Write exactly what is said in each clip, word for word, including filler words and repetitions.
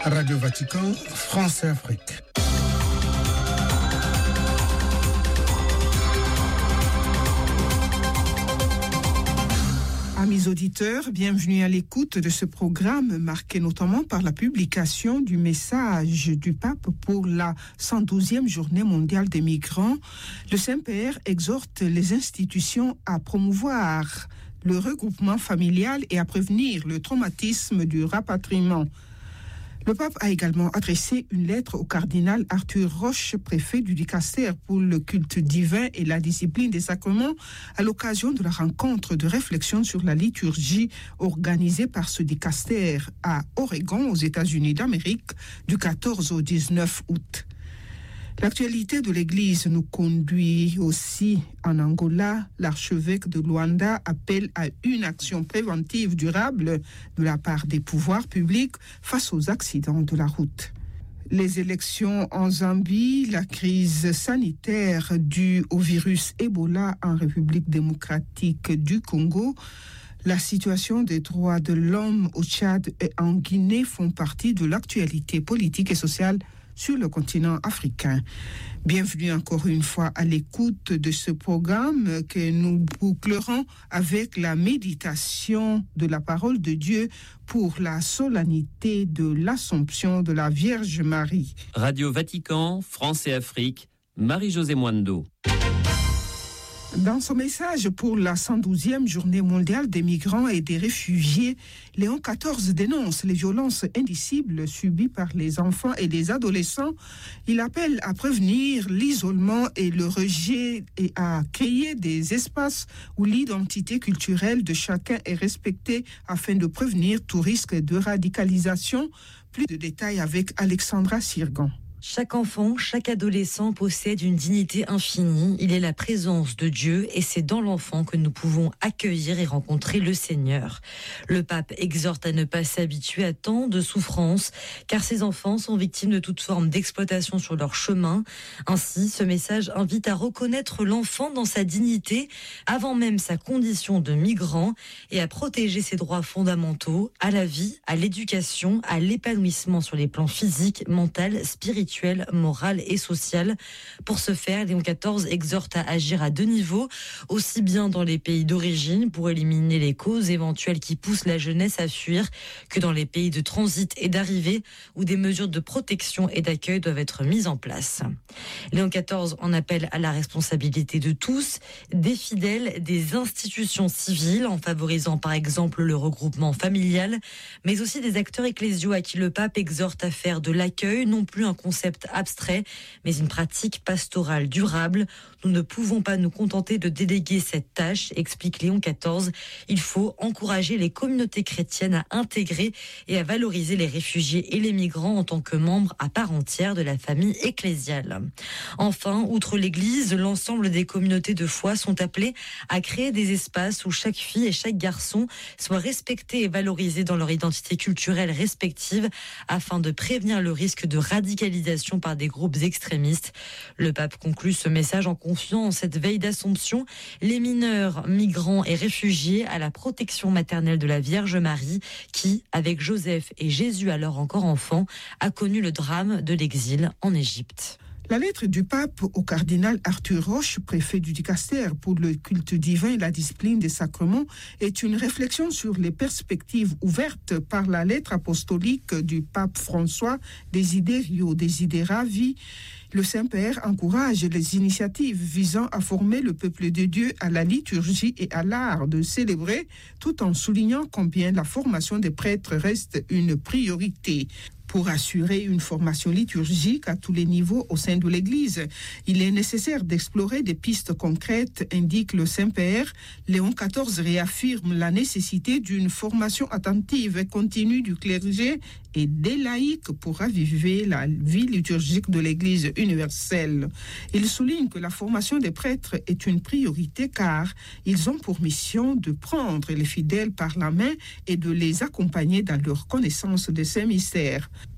Radio Vatican, France et Afrique. Amis auditeurs, bienvenue à l'écoute de ce programme marqué notamment par la publication du message du pape pour la cent douzième journée mondiale des migrants. Le Saint-Père exhorte les institutions à promouvoir le regroupement familial et à prévenir le traumatisme du rapatriement. Le pape a également adressé une lettre au cardinal Arthur Roche, préfet du Dicaster pour le culte divin et la discipline des sacrements, à l'occasion de la rencontre de réflexion sur la liturgie organisée par ce Dicaster à Oregon, aux États-Unis d'Amérique, du quatorze au dix-neuf août. L'actualité de l'Église nous conduit aussi en Angola. L'archevêque de Luanda appelle à une action préventive durable de la part des pouvoirs publics face aux accidents de la route. Les élections en Zambie, la crise sanitaire due au virus Ebola en République démocratique du Congo, la situation des droits de l'homme au Tchad et en Guinée font partie de l'actualité politique et sociale sur le continent africain. Bienvenue encore une fois à l'écoute de ce programme que nous bouclerons avec la méditation de la parole de Dieu pour la solennité de l'Assomption de la Vierge Marie. Radio Vatican, France et Afrique, Marie-Josée Mwando. Dans son message pour la cent douzième journée mondiale des migrants et des réfugiés, Léon quatorze dénonce les violences indicibles subies par les enfants et les adolescents. Il appelle à prévenir l'isolement et le rejet et à créer des espaces où l'identité culturelle de chacun est respectée afin de prévenir tout risque de radicalisation. Plus de détails avec Alexandra Sirgan. Chaque enfant, chaque adolescent possède une dignité infinie. Il est la présence de Dieu et c'est dans l'enfant que nous pouvons accueillir et rencontrer le Seigneur. Le pape exhorte à ne pas s'habituer à tant de souffrances, car ces enfants sont victimes de toute forme d'exploitation sur leur chemin. Ainsi, ce message invite à reconnaître l'enfant dans sa dignité, avant même sa condition de migrant, et à protéger ses droits fondamentaux à la vie, à l'éducation, à l'épanouissement sur les plans physiques, mental, spirituel, morale et sociale. Pour ce faire, Léon quatorze exhorte à agir à deux niveaux, aussi bien dans les pays d'origine pour éliminer les causes éventuelles qui poussent la jeunesse à fuir, que dans les pays de transit et d'arrivée où des mesures de protection et d'accueil doivent être mises en place. Léon quatorze en appelle à la responsabilité de tous, des fidèles, des institutions civiles, en favorisant par exemple le regroupement familial, mais aussi des acteurs ecclésiaux à qui le pape exhorte à faire de l'accueil non plus un concept abstrait, mais une pratique pastorale durable. Nous ne pouvons pas nous contenter de déléguer cette tâche, explique Léon quatorze. Il faut encourager les communautés chrétiennes à intégrer et à valoriser les réfugiés et les migrants en tant que membres à part entière de la famille ecclésiale. Enfin, outre l'Église, l'ensemble des communautés de foi sont appelées à créer des espaces où chaque fille et chaque garçon soient respectés et valorisés dans leur identité culturelle respective afin de prévenir le risque de radicalisation par des groupes extrémistes. Le pape conclut ce message en confiant en cette veille d'Assomption les mineurs, migrants et réfugiés à la protection maternelle de la Vierge Marie qui, avec Joseph et Jésus alors encore enfant, a connu le drame de l'exil en Égypte. La lettre du pape au cardinal Arthur Roche, préfet du Dicaster pour le culte divin et la discipline des sacrements, est une réflexion sur les perspectives ouvertes par la lettre apostolique du pape François Desiderio Desideravi. Le Saint-Père encourage les initiatives visant à former le peuple de Dieu à la liturgie et à l'art de célébrer, tout en soulignant combien la formation des prêtres reste une priorité. Pour assurer une formation liturgique à tous les niveaux au sein de l'Église, il est nécessaire d'explorer des pistes concrètes, indique le Saint-Père. Léon quatorze réaffirme la nécessité d'une formation attentive et continue du clergé et des laïcs pour raviver la vie liturgique de l'Église universelle. Il souligne que la formation des prêtres est une priorité car ils ont pour mission de prendre les fidèles par la main et de les accompagner dans leur connaissance de ces mystères.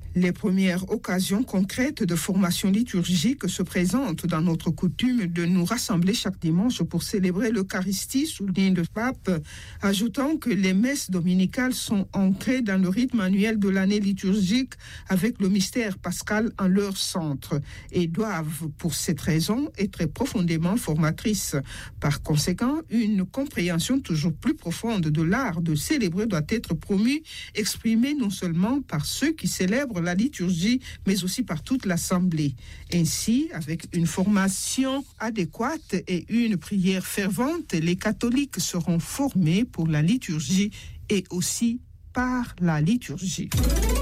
Les premières occasions concrètes de formation liturgique se présentent dans notre coutume de nous rassembler chaque dimanche pour célébrer l'Eucharistie, souligne le pape, ajoutant que les messes dominicales sont ancrées dans le rythme annuel de l'année liturgique avec le mystère pascal en leur centre et doivent, pour cette raison, être profondément formatrices. Par conséquent, une compréhension toujours plus profonde de l'art de célébrer doit être promue, exprimée non seulement par ceux qui célèbrent la liturgie, mais aussi par toute l'Assemblée. Ainsi, avec une formation adéquate et une prière fervente, les catholiques seront formés pour la liturgie et aussi par la liturgie.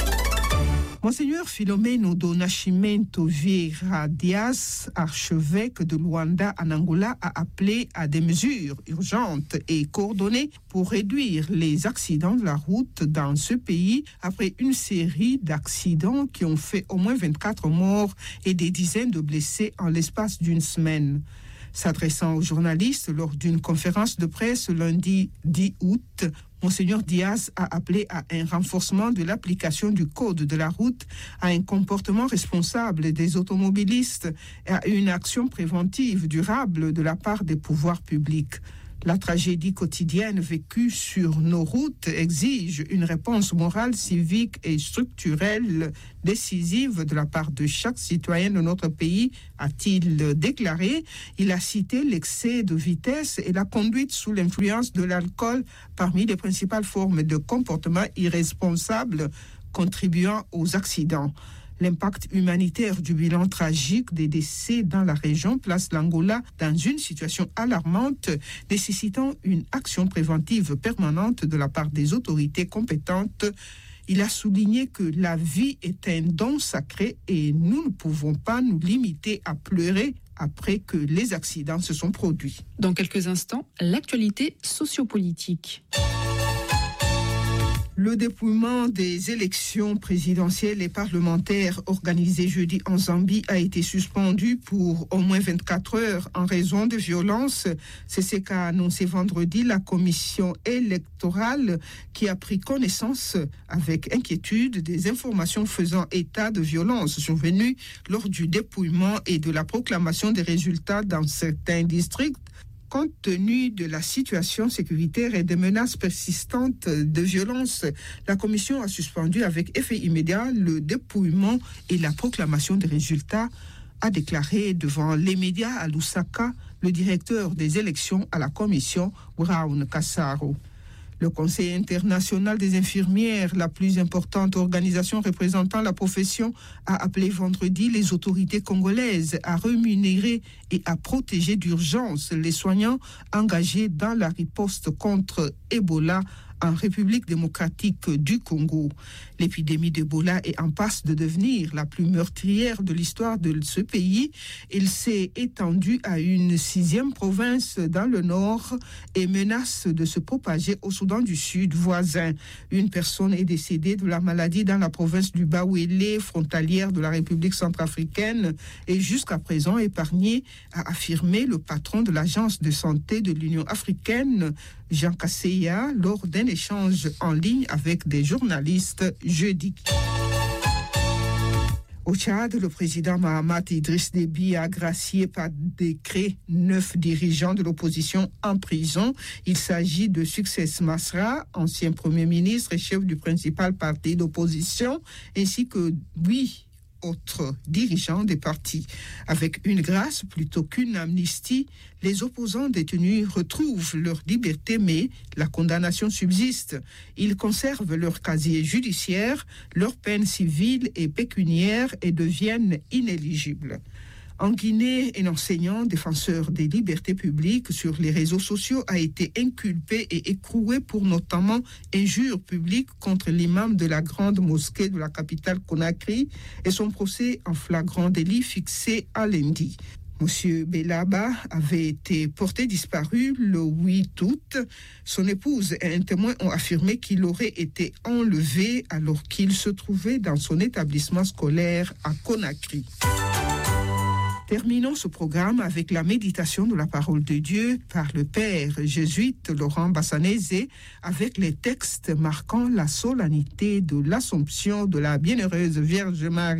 Monseigneur Philomeno do Nascimento Vieira Dias, archevêque de Luanda en Angola, a appelé à des mesures urgentes et coordonnées pour réduire les accidents de la route dans ce pays après une série d'accidents qui ont fait au moins vingt-quatre morts et des dizaines de blessés en l'espace d'une semaine. S'adressant aux journalistes lors d'une conférence de presse lundi dix août, Monseigneur Diaz a appelé à un renforcement de l'application du code de la route, à un comportement responsable des automobilistes et à une action préventive durable de la part des pouvoirs publics. La tragédie quotidienne vécue sur nos routes exige une réponse morale, civique et structurelle décisive de la part de chaque citoyen de notre pays, a-t-il déclaré. Il a cité l'excès de vitesse et la conduite sous l'influence de l'alcool parmi les principales formes de comportement irresponsable contribuant aux accidents. L'impact humanitaire du bilan tragique des décès dans la région place l'Angola dans une situation alarmante, nécessitant une action préventive permanente de la part des autorités compétentes. Il a souligné que la vie est un don sacré et nous ne pouvons pas nous limiter à pleurer après que les accidents se sont produits. Dans quelques instants, l'actualité sociopolitique. Le dépouillement des élections présidentielles et parlementaires organisées jeudi en Zambie a été suspendu pour au moins vingt-quatre heures en raison de violences. C'est ce qu'a annoncé vendredi la commission électorale qui a pris connaissance avec inquiétude des informations faisant état de violences survenues lors du dépouillement et de la proclamation des résultats dans certains districts. Compte tenu de la situation sécuritaire et des menaces persistantes de violence, la commission a suspendu avec effet immédiat le dépouillement et la proclamation des résultats, a déclaré devant les médias à Lusaka le directeur des élections à la commission, Brown Kassaro. Le Conseil international des infirmières, la plus importante organisation représentant la profession, a appelé vendredi les autorités congolaises à rémunérer et à protéger d'urgence les soignants engagés dans la riposte contre Ebola en République démocratique du Congo. L'épidémie d'Ebola est en passe de devenir la plus meurtrière de l'histoire de ce pays. Elle s'est étendue à une sixième province dans le nord et menace de se propager au Soudan du Sud voisin. Une personne est décédée de la maladie dans la province du Bawele, frontalière de la République centrafricaine, et jusqu'à présent épargnée, a affirmé le patron de l'agence de santé de l'Union africaine, Jean Kasseya, lors d'un échange en ligne avec des journalistes jeudi. Au Tchad, le président Mahamat Idriss Déby a gracié par décret neuf dirigeants de l'opposition en prison. Il s'agit de Success Masra, ancien premier ministre et chef du principal parti d'opposition, ainsi que huit autres dirigeants des partis. Avec une grâce plutôt qu'une amnistie, les opposants détenus retrouvent leur liberté, mais la condamnation subsiste. Ils conservent leur casier judiciaire, leurs peines civiles et pécuniaires et deviennent inéligibles. En Guinée, un enseignant défenseur des libertés publiques sur les réseaux sociaux a été inculpé et écroué pour notamment injures publiques contre l'imam de la grande mosquée de la capitale Conakry et son procès en flagrant délit fixé à lundi. Monsieur Belaba avait été porté disparu le huit août. Son épouse et un témoin ont affirmé qu'il aurait été enlevé alors qu'il se trouvait dans son établissement scolaire à Conakry. Terminons ce programme avec la méditation de la parole de Dieu par le père jésuite Laurent Bassanese avec les textes marquant la solennité de l'Assomption de la Bienheureuse Vierge Marie.